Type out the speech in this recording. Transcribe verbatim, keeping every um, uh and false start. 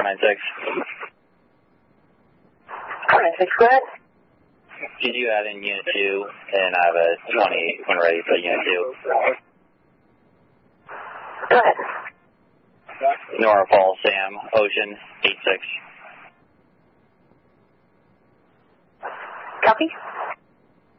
four nine six. four nine six, go ahead. Could you add in Unit two, and I have a twenty when ready for Unit two. Go ahead. Nora Falls, Sam, Ocean, eight six. Copy.